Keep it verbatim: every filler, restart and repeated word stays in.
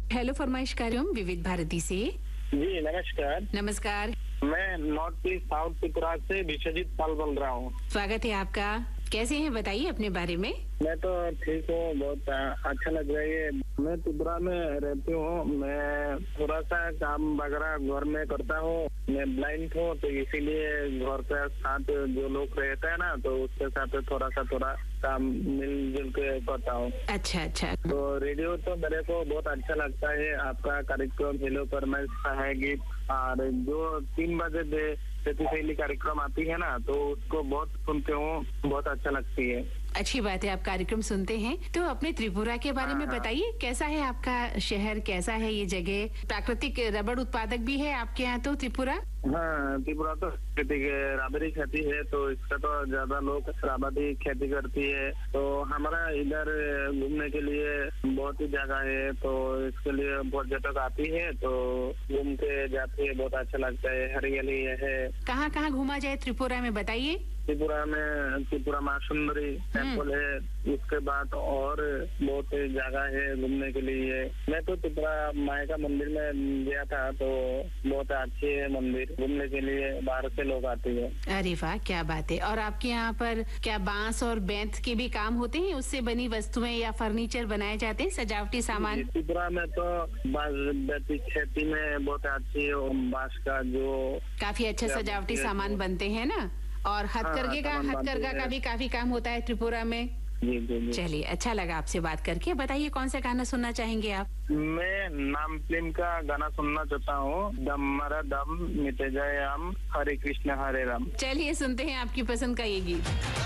Hello फरमाइश कार्यक्रम विविध भारती से। जी नमस्कार। नमस्कार। मैं नॉर्थ ईस्ट साउथ त्रिपुरा से विश्वजीत पाल बोल रहा हूँ। स्वागत है आपका। कैसे हैं बताइए अपने बारे में। मैं तो ठीक हूँ, बहुत अच्छा लग रहा है। मैं त्रिपुरा में रहती हूँ। मैं थोड़ा सा काम वगैरह घर में करता हूँ। मैं ब्लाइंड हूँ तो इसीलिए घर के साथ जो लोग रहते हैं ना तो उसके साथ थोड़ा सा थोड़ा काम मिलजुल के करता हूँ। अच्छा अच्छा। तो रेडियो तो मेरे को बहुत अच्छा लगता है। आपका कार्यक्रम हेलो फरमाइश है गीत, और जो तीन बजे शैली कार्यक्रम आती है ना तो उसको बहुत सुनते हूँ, बहुत अच्छा लगती है। अच्छी बात है, आप कार्यक्रम सुनते हैं। तो अपने त्रिपुरा के बारे में बताइए, कैसा है आपका शहर, कैसा है ये जगह? प्राकृतिक रबड़ उत्पादक भी है आपके यहाँ तो त्रिपुरा? हाँ, त्रिपुरा तो रबड़ी खेती है, तो इसका तो ज्यादा लोग रबड़ी खेती करती है। तो हमारा इधर घूमने के लिए बहुत ही जगह है, तो इसके लिए पर्यटक आती है तो घूम के जाती है, बहुत अच्छा लगता है। हरियाली है। कहाँ कहाँ घूमा जाए त्रिपुरा में बताइए। त्रिपुरा में त्रिपुरा माँ सुंदरी टेम्पल है, उसके बाद और बहुत जगह है घूमने के लिए। मैं तो त्रिपुरा माँ का मंदिर में गया था, तो बहुत अच्छी है मंदिर, घूमने के लिए बाहर से लोग आते हैं। अरे वाह, क्या बात है। और आपके यहाँ पर क्या बांस और बेंत के भी काम होते हैं? उससे बनी वस्तुएं या फर्नीचर बनाए जाते हैं, सजावटी सामान? त्रिपुरा में तो बांस खेती में बहुत अच्छी बांस का जो काफी अच्छा सजावटी सामान बनते हैं ना। और हथकरघे का हथकरघा का भी काफी काम होता है त्रिपुरा में। चलिए, अच्छा लगा आपसे बात करके। बताइए कौन सा गाना सुनना चाहेंगे आप? मैं नाम फिल्म का गाना सुनना चाहता हूँ, दम मरा दम मिटे जाए हम, हरे कृष्ण हरे राम। चलिए सुनते हैं आपकी पसंद का ये गीत।